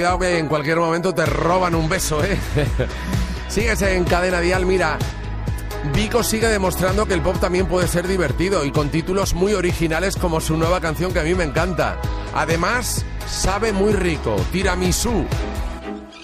Cuidado que en cualquier momento te roban un beso, ¿eh? Sigues en Cadena Dial, mira. Vico sigue demostrando que el pop también puede ser divertido y con títulos muy originales como su nueva canción que a mí me encanta. Además, sabe muy rico, Tiramisú.